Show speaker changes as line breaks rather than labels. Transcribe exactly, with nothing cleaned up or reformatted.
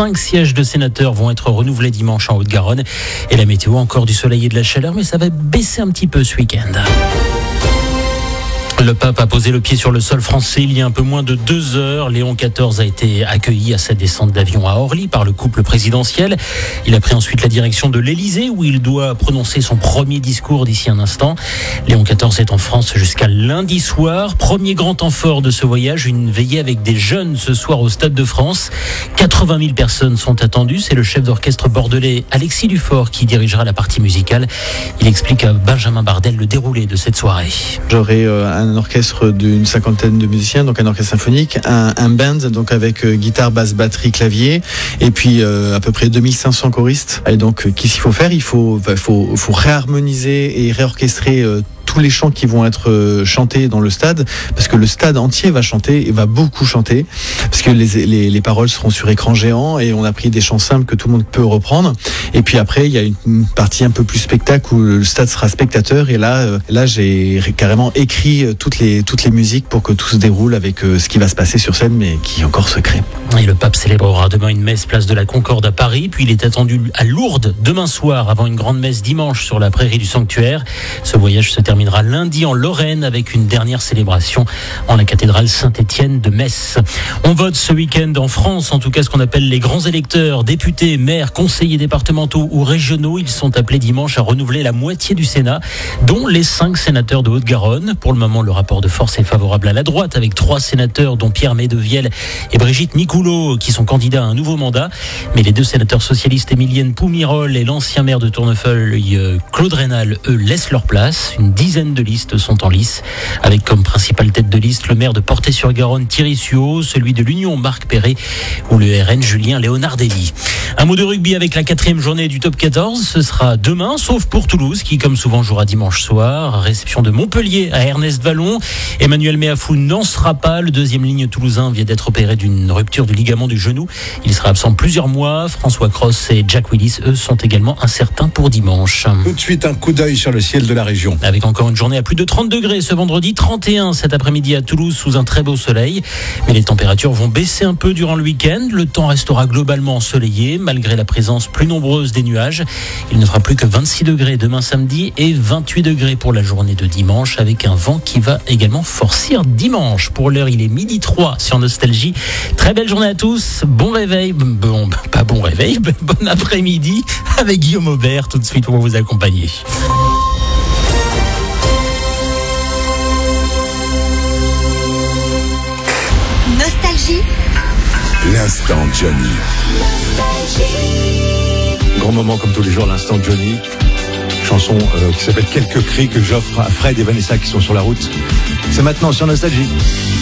Cinq sièges de sénateurs vont être renouvelés dimanche en Haute-Garonne. Et la météo, encore du soleil et de la chaleur, mais ça va baisser un petit peu ce week-end. Le pape a posé le pied sur le sol français il y a un peu moins de deux heures. Léon quatorze a été accueilli à sa descente d'avion à Orly par le couple présidentiel. Il a pris ensuite la direction de l'Élysée où il doit prononcer son premier discours d'ici un instant. Léon quatorze est en France jusqu'à lundi soir. Premier grand temps fort de ce voyage, une veillée avec des jeunes ce soir au Stade de France. quatre-vingt mille personnes sont attendues. C'est le chef d'orchestre bordelais Alexis Dufort qui dirigera la partie musicale. Il explique à Benjamin Bardel le déroulé de cette soirée.
J'aurai euh, un un orchestre d'une cinquantaine de musiciens, donc un orchestre symphonique, un, un band donc avec euh, guitare, basse, batterie, clavier, et puis euh, à peu près deux mille cinq cents choristes. Et donc, euh, qu'est-ce qu'il faut faire ? Il faut, bah, faut, faut réharmoniser et réorchestrer euh, tous les chants qui vont être euh, chantés dans le stade, parce que le stade entier va chanter et va beaucoup chanter, parce que les, les, les paroles seront sur écran géant et on a pris des chants simples que tout le monde peut reprendre. Et puis après, il y a une, une partie un peu plus spectacle où le stade sera spectateur. Et là, euh, là, j'ai carrément écrit euh, toutes les toutes les musiques pour que tout se déroule avec euh, ce qui va se passer sur scène, mais qui est encore secret.
Et le pape célébrera demain une messe place de la Concorde à Paris, puis il est attendu à Lourdes demain soir avant une grande messe dimanche sur la prairie du sanctuaire. Ce voyage se terminera lundi en Lorraine avec une dernière célébration en la cathédrale Saint-Étienne de Metz. On vote ce week-end en France, en tout cas ce qu'on appelle les grands électeurs, députés, maires, conseillers départementaux ou régionaux. Ils sont appelés dimanche à renouveler la moitié du Sénat, dont les cinq sénateurs de Haute-Garonne. Pour le moment, le rapport de force est favorable à la droite avec trois sénateurs dont Pierre Médevielle et Brigitte Nicoulot qui sont candidats à un nouveau mandat. Mais les deux sénateurs socialistes Émilienne Poumirol et l'ancien maire de Tournefeuille Claude Rénal, eux, laissent leur place. Une dizaine de listes sont en lice, avec comme principale tête de liste le maire de Portet-sur-Garonne Thierry Suot, celui de l'Union Marc Perret ou le R N Julien Léonardelli. Un mot de rugby avec la quatrième journée du top quatorze, ce sera demain, sauf pour Toulouse qui comme souvent jouera dimanche soir. Réception de Montpellier à Ernest Vallon. Emmanuel Meafou n'en sera pas, le deuxième ligne toulousain vient d'être opéré d'une rupture du ligament du genou. Il sera absent plusieurs mois. François Cross et Jack Willis, eux, sont également incertains pour dimanche.
Tout de suite un coup d'œil sur le ciel de la région.
Avec encore une journée à plus de trente degrés ce vendredi, trente et un cet après-midi à Toulouse sous un très beau soleil. Mais les températures vont baisser un peu durant le week-end. Le temps restera globalement ensoleillé malgré la présence plus nombreuse des nuages. Il ne fera plus que vingt-six degrés demain samedi et vingt-huit degrés pour la journée de dimanche avec un vent qui va également forcir dimanche. Pour l'heure, il est midi trois sur Nostalgie. Très belle journée à tous. Bon réveil. Bon, pas bon réveil. Bon après-midi avec Guillaume Aubert tout de suite pour vous accompagner.
Nostalgie.
L'instant Johnny. Grand moment comme tous les jours, l'instant Johnny. Chanson euh, qui s'appelle Quelques cris que j'offre à Fred et Vanessa qui sont sur la route. C'est maintenant sur Nostalgie.